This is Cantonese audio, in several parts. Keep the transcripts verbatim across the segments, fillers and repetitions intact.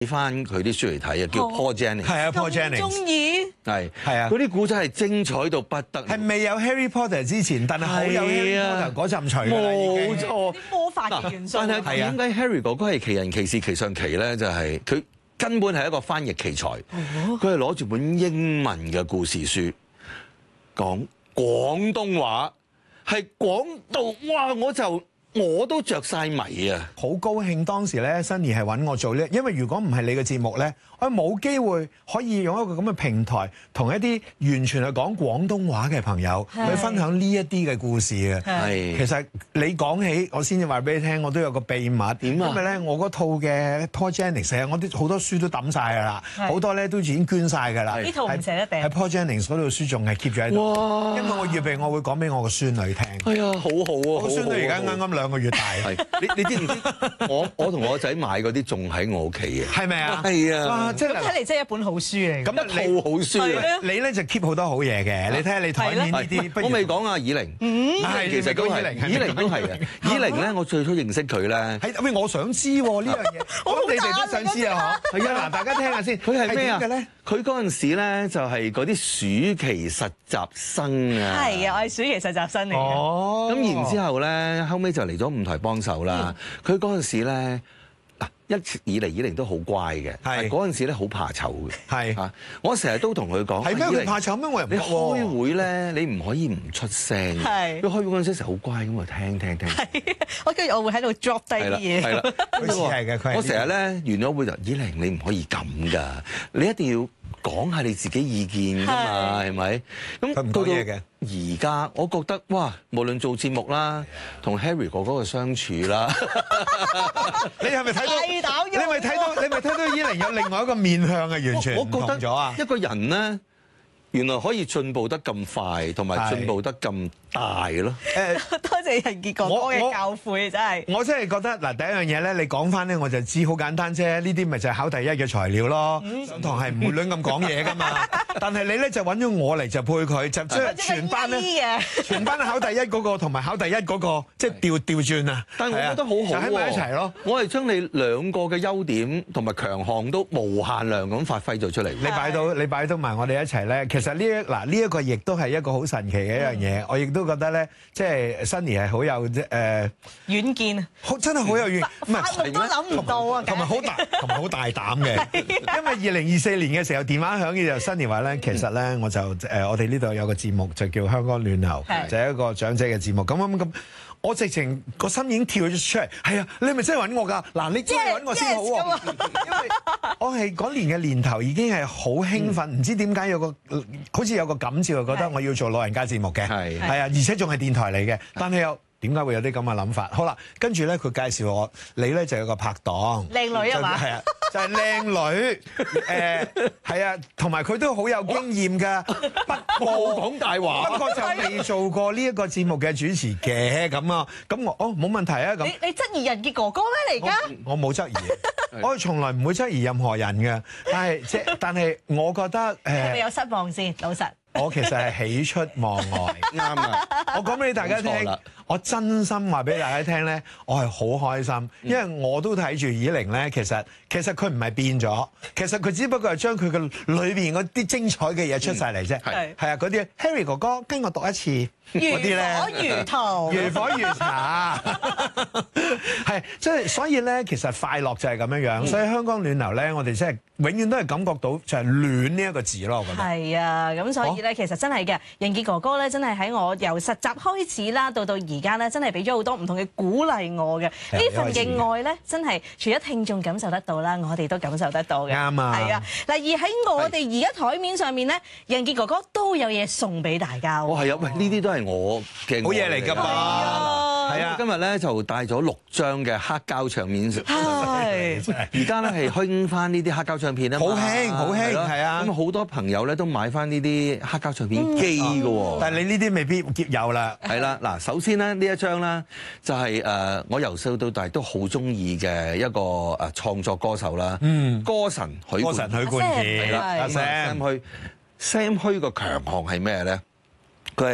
睇翻佢啲書嚟睇啊，叫 Paul Jennings。 係啊 ，Paul Jennings。 中意係係啊， 嗰啲古仔係精彩到不得了。 係未有 Harry Potter 之前，但係好有 Harry Potter 嗰陣除㗎啦已經冇錯。 啲魔法嘅元素。 但係點解 Harry 哥哥係奇人奇事奇上奇咧？就係佢根本係一個翻譯奇才，佢係攞住本英文嘅故事書講廣東話，係講到哇！我就我都着晒迷啊！ 好高興當時咧，Sunny 係揾我做呢，因為如果唔係你嘅節目咧，我冇機會可以用一個咁嘅平台，同一啲完全係講廣東話嘅朋友去分享呢一啲嘅故事嘅。 係其實你講起，我先至話俾你聽，我都有個秘密。 點啊？ 因為咧，我嗰套嘅 Paul Jennings，我啲好多書都抌晒㗎啦，好多咧都已經捐晒㗎啦。 呢套唔捨得掟。 喺 Paul Jennings 嗰套書仲係 keep 咗喺度。 哇！ 因為我預備我會講俾我個孫女聽。 係啊，好好啊！ 我孫女而家啱啱兩個月大。 係你你知唔知？我我同我仔買嗰啲仲喺我屋企嘅。 係咪啊？ 係啊！ 哇！即係睇嚟真係一本好書嚟。 咁一套好書啊！ 你咧就 keep 好多好嘢嘅。你睇下你台面呢啲， 我未講啊，以玲。 嗯， 係其實都係，以玲都係嘅。以玲咧，我最初認識佢咧， 係喂，我想知喎呢樣嘢，我諗你哋都想知啊嗬。係啊，嗱，大家聽下先， 佢係咩啊？ 嘅咧？ 佢嗰陣時咧就係嗰啲暑期實習生啊。 係啊，我係暑期實習生嚟嘅。 哦。 咁然之後咧，後尾就嚟咗舞台幫手啦。佢嗰陣時咧。一以嚟以嚟都好乖嘅，係嗰陣時咧好怕醜嘅， 係嚇我成日都同佢講， 係咩？佢怕醜咩？我又唔你覺喎。 開會咧，你唔可以唔出聲。 係佢開會嗰陣時成日好乖咁啊，聽聽聽。 我跟住我會喺度 drop 低啲嘢。 係啦， 佢似係嘅，佢係。 我成日咧完咗會就，以玲你唔可以咁㗎，你一定要講下你自己意見㗎嘛，係咪？咁佢唔講嘢嘅。 而家我覺得哇，無論做節目啦，同 Harry 哥哥嘅相處啦， 你係咪睇到？你咪睇到？你咪睇到以玲有另外一個面向嘅，完全唔同咗啊！ 一個人咧，原來可以進步得咁快，同埋進步得咁大咯。 誒， 多謝仁傑哥哥嘅教誨，真係。 我真係覺得嗱，第一樣嘢咧，你講翻咧，我就知好簡單啫。呢啲咪就係考第一嘅材料咯。上堂係唔會亂咁講嘢噶嘛。但係你咧就揾咗我嚟就配佢，就即係全班咧，全班考第一嗰個同埋考第一嗰個，即係調調轉啊！ 但係我覺得好好喎， 就喺埋一齊咯。 我係將你兩個嘅優點同埋強項都無限量咁發揮咗出嚟。 你擺到你擺到埋我哋一齊咧，其實呢一嗱呢一個亦都係一個好神奇嘅一樣嘢。我亦都覺得咧，即係 Sunny 係好有誒遠見啊！ 好真係好有遠，唔係發夢都諗唔到啊！ 同埋好大，同埋好大膽嘅。因為二零二四年嘅時候電話響嘅就 Sunny 話咧，其實咧我就誒我哋呢度有個節目就叫香港暖流，就係一個長者嘅節目。咁咁咁，我直情個心已經跳咗出嚟。係啊，你係咪真係揾我㗎？嗱，你真係揾我先好喎。因為我係嗰年嘅年頭已經係好興奮，唔知點解有個好似有個感召，覺得我要做老人家節目嘅。係係啊，而且仲係電台嚟嘅，但係又。點解會有啲咁嘅諗法？好啦，跟住咧佢介紹我，你咧就有個拍檔， 靚女係嘛？ 係啊，就係靚女，誒係啊，同埋佢都好有經驗㗎。不過講大話， 不過就未做過呢一個節目嘅主持嘅咁啊。咁我哦冇問題啊。咁你你質疑仁傑哥哥咩嚟㗎？ 我冇質疑，我從來唔會質疑任何人嘅。但係即但係我覺得誒， 係咪有失望先？老實。 我其實係喜出望外， 啱啊！ 我講俾大家聽，我真心話俾大家聽咧，我係好開心，因為我都睇住以玲咧，其實其實佢唔係變咗，其實佢只不過係將佢嘅裏邊嗰啲精彩嘅嘢出晒嚟啫，係係啊嗰啲 Harry 哥哥跟我讀一次。嗰啲咧， 如火如荼， 如火如茶，係即係所以咧，其實快樂就係咁樣樣。所以香港暖流咧，我哋真係永遠都係感覺到就係暖呢一個字咯。我覺得係啊，咁所以咧，其實真係嘅，仁傑哥哥咧，真係喺我由實習開始啦，到到而家咧，真係俾咗好多唔同嘅鼓勵我嘅。呢份嘅愛咧，真係除咗聽眾感受得到啦，我哋都感受得到嘅。 啱啊！ 係啊，嗱，而喺我哋而家台面上面咧，仁傑哥哥都有嘢送俾大家。 哦，係啊，喂，呢啲都係我嘅好嘢嚟㗎嘛，係啊， 今日咧就帶咗六張嘅黑膠唱片， 係而家咧係興翻呢啲黑膠唱片啊， 好興好興，係啊， 咁好多朋友咧都買翻呢啲黑膠唱片機㗎喎， 但係你呢啲未必有啦， 係啦，嗱，首先咧呢一張咧就係誒我由細到大都好中意嘅一個誒創作歌手啦，嗯，歌神許歌神許冠傑， 阿 Sam 許 Sam 許個強項係咩咧？佢係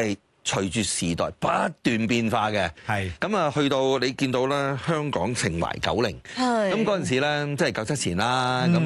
隨住時代不斷變化嘅。 係咁啊，去到你見到咧香港情懷九零， 係咁嗰陣時咧即係九七前啦，咁